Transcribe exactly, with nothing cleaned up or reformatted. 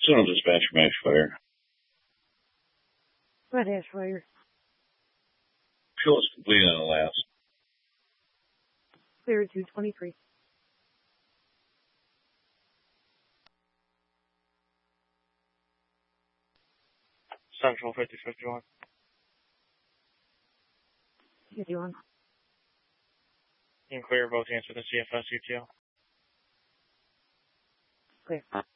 Central dispatch from Ashfire. Right, Ashfire. Fuel is complete on the last. Clear two twenty-three. Central fifty fifty-one. fifty-one. You can clear both answer the C F S U T O. Clear.